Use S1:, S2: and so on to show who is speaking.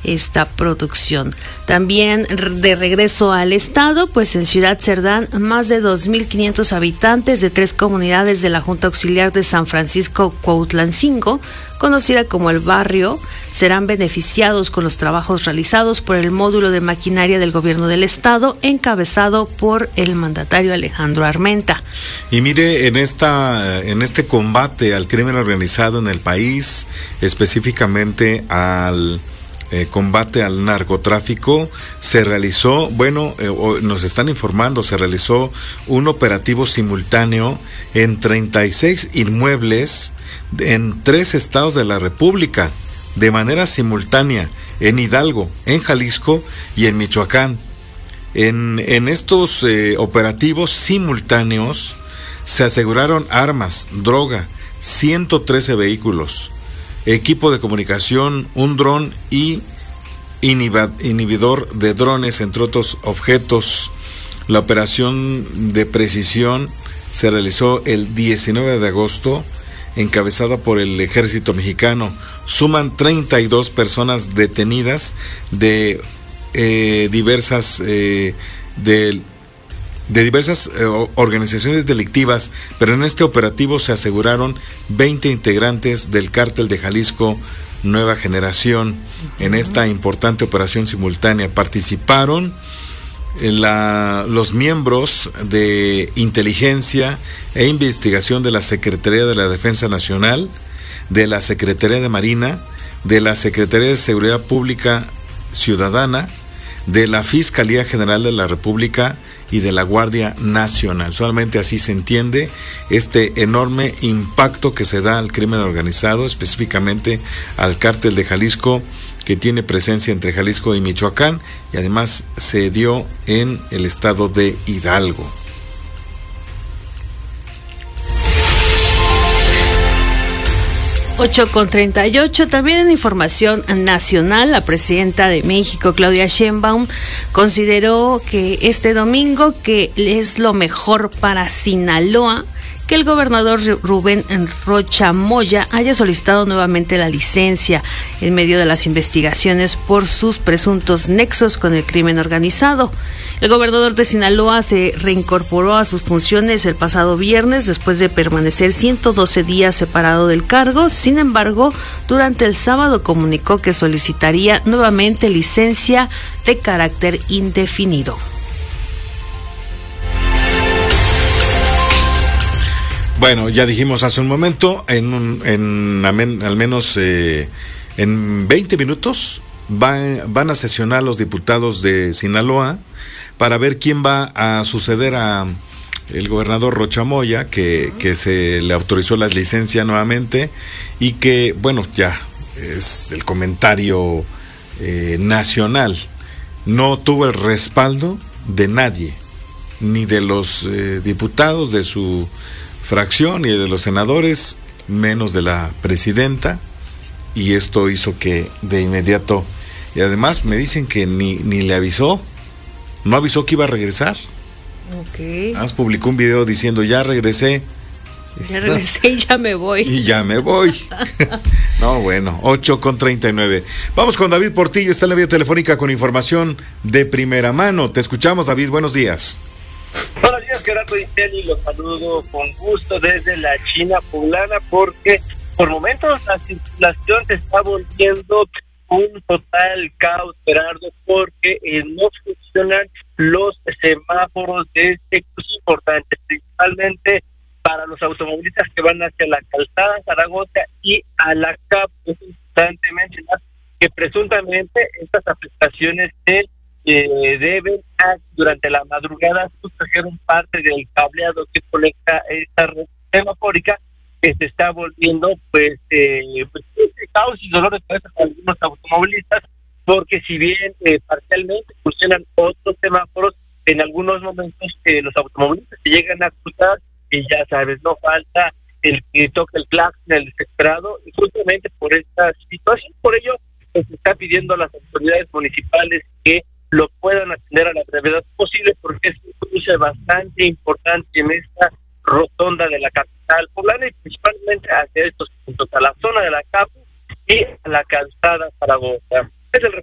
S1: esta producción. También de regreso al estado, pues en Ciudad Cerdán, más de 2,500 habitantes de 3 comunidades de la Junta Auxiliar de San Francisco Cuautlancingo, conocida como El Barrio, serán beneficiados con los trabajos realizados por el módulo de maquinaria del gobierno del estado, encabezado por el mandatario Alejandro Armenta.
S2: Y mire, en este combate al crimen organizado en el país, específicamente al combate al narcotráfico, se realizó, nos están informando, se realizó un operativo simultáneo en 36 inmuebles en 3 estados de la República, de manera simultánea, en Hidalgo, en Jalisco y en Michoacán. En estos operativos simultáneos se aseguraron armas, droga, 113 vehículos, equipo de comunicación, un dron y inhibidor de drones, entre otros objetos. La operación de precisión se realizó el 19 de agosto, encabezada por el Ejército Mexicano. Suman 32 personas detenidas de diversas organizaciones delictivas, pero en este operativo se aseguraron 20 integrantes del Cártel de Jalisco Nueva Generación. En esta importante operación simultánea participaron los miembros de inteligencia e investigación de la Secretaría de la Defensa Nacional, de la Secretaría de Marina, de la Secretaría de Seguridad Pública Ciudadana, de la Fiscalía General de la República y de la Guardia Nacional. Solamente así se entiende este enorme impacto que se da al crimen organizado, específicamente al Cártel de Jalisco, que tiene presencia entre Jalisco y Michoacán, y además se dio en el estado de Hidalgo.
S1: Con 38, también en información nacional, la presidenta de México, Claudia Sheinbaum, consideró que este domingo que es lo mejor para Sinaloa que el gobernador Rubén Rocha Moya haya solicitado nuevamente la licencia en medio de las investigaciones por sus presuntos nexos con el crimen organizado. El gobernador de Sinaloa se reincorporó a sus funciones el pasado viernes después de permanecer 112 días separado del cargo. Sin embargo, durante el sábado comunicó que solicitaría nuevamente licencia de carácter indefinido.
S2: Bueno, ya dijimos hace un momento, al menos en 20 minutos van a sesionar los diputados de Sinaloa para ver quién va a suceder a el gobernador Rocha Moya, que se le autorizó la licencia nuevamente y que, bueno, ya es el comentario nacional. No tuvo el respaldo de nadie, ni de los diputados de su fracción y de los senadores, menos de la presidenta, y esto hizo que de inmediato, y además me dicen que ni le avisó, no avisó que iba a regresar.
S1: Okay.
S2: Publicó un video diciendo ya regresé
S1: y ya me voy.
S2: Y ya me voy. No, bueno, 8:39. Vamos con David Portillo, está en la vía telefónica con información de primera mano. Te escuchamos, David, buenos días.
S3: Buenos días, Gerardo Iseli, los saludo con gusto desde la China poblana, porque por momentos la circulación se está volviendo un total caos, Gerardo, porque no funcionan los semáforos de este cruce importante, principalmente para los automovilistas que van hacia la calzada Zaragoza y a la CAP. Es importante mencionar que presuntamente estas afectaciones se deben durante la madrugada sustrajeron parte del cableado que conecta esta red semafórica, que se está volviendo pues caos y dolor de cabeza para algunos automovilistas, porque si bien parcialmente funcionan otros semáforos, en algunos momentos los automovilistas se llegan a cruzar y ya sabes, no falta el que toque el claxon, el desesperado, y justamente por esta situación. Por ello se está pidiendo a las autoridades municipales que lo puedan atender a la brevedad posible, porque es un cruce bastante importante en esta rotonda de la capital poblana y principalmente hacia estos puntos, a la zona de la CAPU y a la calzada Zaragoza. Es el